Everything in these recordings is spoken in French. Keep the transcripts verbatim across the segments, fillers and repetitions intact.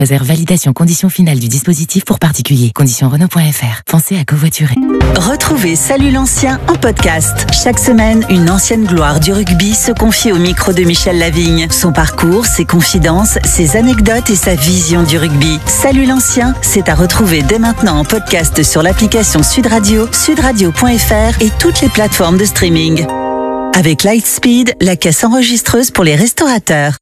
Réserve validation conditions finales du dispositif pour particuliers. Conditions Renault point F R. Pensez à covoiturer. Retrouvez Salut l'ancien en podcast. Chaque semaine, une ancienne gloire du rugby se confie au micro de Michel Lavigne. Son parcours, ses confidences, ses anecdotes et sa vision du rugby. Salut l'ancien, c'est à retrouver dès maintenant en podcast sur l'application Sud Radio, sudradio point F R et toutes les plateformes de streaming. Avec Lightspeed, la caisse enregistreuse pour les restaurateurs.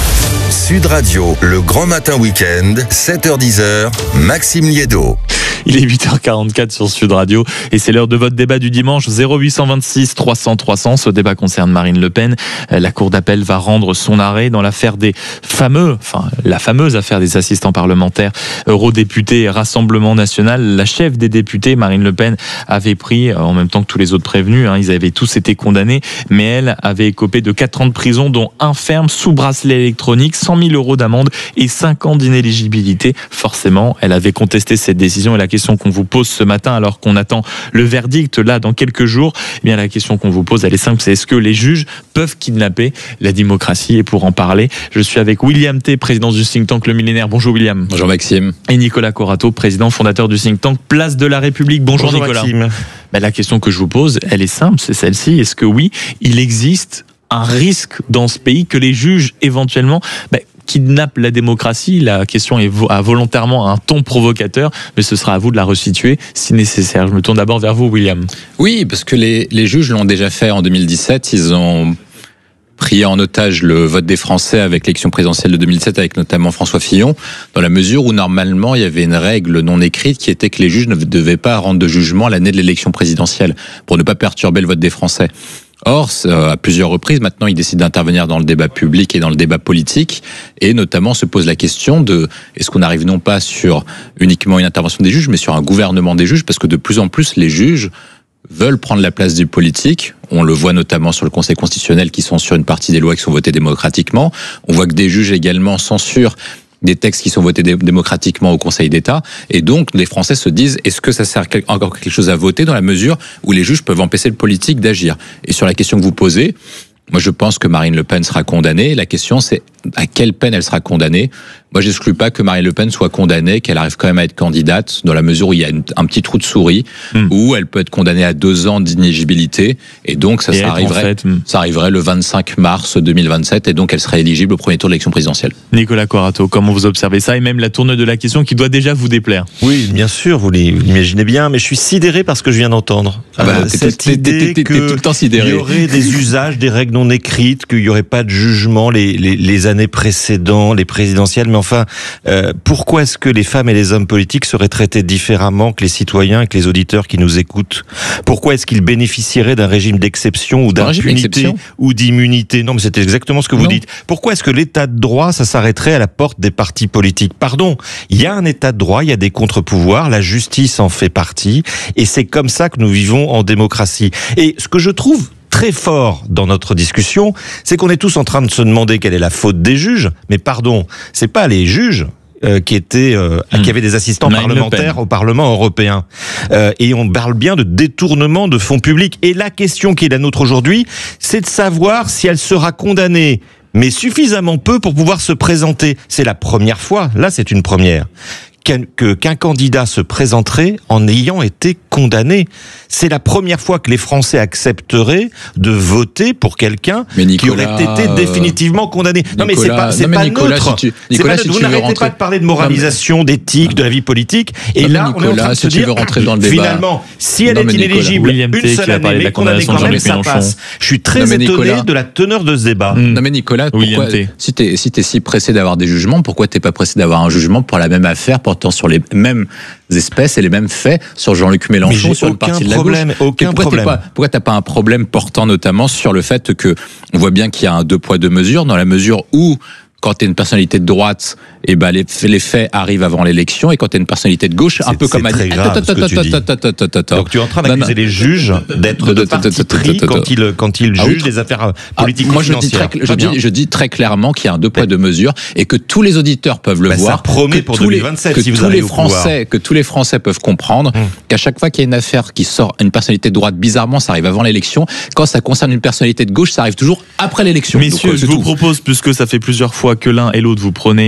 Sud Radio, le grand matin week-end, sept heures dix, Maxime Liédo. Il est huit heures quarante-quatre sur Sud Radio et c'est l'heure de votre débat du dimanche. Zéro huit cent vingt-six trois cents trois cents. Ce débat concerne Marine Le Pen. La Cour d'appel va rendre son arrêt dans l'affaire des fameux, enfin la fameuse affaire des assistants parlementaires eurodéputés Rassemblement National. La chef des députés, Marine Le Pen, avait pris, en même temps que tous les autres prévenus, hein, ils avaient tous été condamnés, mais elle avait écopé de quatre ans de prison, dont un ferme sous bracelet électronique, cent mille euros d'amende et cinq ans d'inéligibilité. Forcément, elle avait contesté cette décision et la question qu'on vous pose ce matin, alors qu'on attend le verdict là dans quelques jours, eh bien la question qu'on vous pose, elle est simple, c'est est-ce que les juges peuvent kidnapper la démocratie? Et pour en parler, je suis avec William T, président du think tank Le Millénaire. Bonjour William. Bonjour Maxime. Et Nicolas Corato, président fondateur du think tank Place de la République. Bonjour, Bonjour Nicolas. Maxime. Ben, la question que je vous pose, elle est simple, c'est celle-ci. Est-ce que oui, il existe un risque dans ce pays que les juges éventuellement ben, kidnappe la démocratie? La question est vo- a volontairement un ton provocateur, mais ce sera à vous de la resituer si nécessaire. Je me tourne d'abord vers vous, William. Oui, parce que les, les juges l'ont déjà fait en deux mille dix-sept. Ils ont pris en otage le vote des Français avec l'élection présidentielle de deux mille sept, avec notamment François Fillon, dans la mesure où normalement il y avait une règle non écrite qui était que les juges ne devaient pas rendre de jugement l'année de l'élection présidentielle pour ne pas perturber le vote des Français. Or, à plusieurs reprises, maintenant, ils décident d'intervenir dans le débat public et dans le débat politique, et notamment se pose la question de est-ce qu'on arrive non pas sur uniquement une intervention des juges, mais sur un gouvernement des juges, parce que de plus en plus, les juges veulent prendre la place du politique. On le voit notamment sur le Conseil constitutionnel qui censure une partie des lois qui sont votées démocratiquement. On voit que des juges également censurent des textes qui sont votés dé- démocratiquement au Conseil d'État. Et donc, les Français se disent, est-ce que ça sert encore quelque chose à voter dans la mesure où les juges peuvent empêcher le politique d'agir? Et sur la question que vous posez, moi je pense que Marine Le Pen sera condamnée. La question c'est à quelle peine elle sera condamnée. Moi j'exclus pas que Marine Le Pen soit condamnée, qu'elle arrive quand même à être candidate, dans la mesure où il y a une, un petit trou de souris, mmh. où elle peut être condamnée à deux ans d'inéligibilité, et donc ça, ça, arriverait, en fait, mmh. ça arriverait le vingt-cinq mars deux mille vingt-sept, et donc elle serait éligible au premier tour de l'élection présidentielle. Nicolas Corato, comment vous observez ça, et même la tournure de la question qui doit déjà vous déplaire? Oui, bien sûr, vous l'imaginez bien, mais je suis sidéré par ce que je viens d'entendre. Ah bah, euh, t'es, cette t'es, idée t'es, t'es, t'es, t'es tout le temps sidéré. Il y aurait des usages, des règles non écrites, qu'il n'y aurait pas de jugement les, les, les années précédentes, les présidentielles, mais enfin, euh, pourquoi est-ce que les femmes et les hommes politiques seraient traités différemment que les citoyens et que les auditeurs qui nous écoutent? Pourquoi est-ce qu'ils bénéficieraient d'un régime d'exception ou d'impunité ou d'immunité? Non, mais c'est exactement ce que vous non. dites. Pourquoi est-ce que l'état de droit, ça s'arrêterait à la porte des partis politiques? Pardon, il y a un état de droit, il y a des contre-pouvoirs, la justice en fait partie, et c'est comme ça que nous vivons en démocratie. Et ce que je trouve très fort dans notre discussion, c'est qu'on est tous en train de se demander quelle est la faute des juges. Mais pardon, c'est pas les juges euh, qui étaient, euh, mmh. qui avaient des assistants Marine parlementaires au Parlement européen. Euh, et on parle bien de détournement de fonds publics. Et la question qui est la nôtre aujourd'hui, c'est de savoir si elle sera condamnée, mais suffisamment peu pour pouvoir se présenter. C'est la première fois, là c'est une première, qu'un, que, qu'un candidat se présenterait en ayant été condamné. C'est la première fois que les Français accepteraient de voter pour quelqu'un Nicolas, qui aurait été définitivement condamné. Non, Nicolas, mais c'est pas, c'est non, pas Nicolas, neutre. Si tu, Nicolas, c'est pas, si vous n'arrêtez rentrer... pas de parler de moralisation, non, mais... d'éthique, de la vie politique. Et non, là, Nicolas, on est en train de se si dire, dans le finalement, si elle non, est inéligible une seule année, mais condamnée quand même, ça passe. Je suis très non, étonné de la teneur de ce débat. Non mais Nicolas, pourquoi, si t'es si t'es si pressé d'avoir des jugements, pourquoi t'es pas pressé d'avoir un jugement pour la même affaire portant sur les mêmes espèces et les mêmes faits sur Jean-Luc Mélenchon, sur une partie de la problème, gauche. Aucun pourquoi problème. T'es pas, pourquoi t'as pas un problème portant notamment sur le fait que on voit bien qu'il y a un deux poids deux mesures, dans la mesure où quand tu es une personnalité de droite, eh ben les, les faits arrivent avant l'élection, et quand tu es une personnalité de gauche, un peu comme très grave ce que tu dis. Donc tu es en train d'accuser les juges d'être de parti pris quand ils quand ils jugent les affaires politiques Moi je dis très je dis je dis très clairement qu'il y a un deux poids deux mesures, et que tous les auditeurs peuvent le bah, voir. Ça promet pour deux mille vingt-sept, que si vous tous allez les Français que tous les Français peuvent comprendre hum. qu'à chaque fois qu'il y a une affaire qui sort une personnalité de droite, bizarrement ça arrive avant l'élection. Quand ça concerne une personnalité de gauche, ça arrive toujours après l'élection. Messieurs, je vous propose, puisque ça fait plusieurs fois que l'un et l'autre vous prenez à témoin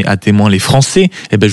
les Français, eh ben,